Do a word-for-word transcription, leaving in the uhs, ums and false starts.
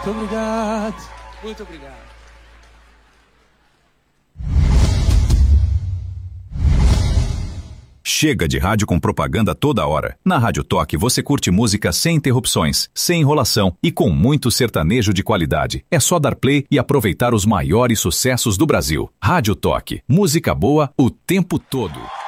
Muito obrigado. Muito obrigado. Chega de rádio com propaganda toda hora. Na Rádio Toque você curte música sem interrupções, sem enrolação e com muito sertanejo de qualidade. É só dar play e aproveitar os maiores sucessos do Brasil. Rádio Toque. Música boa o tempo todo.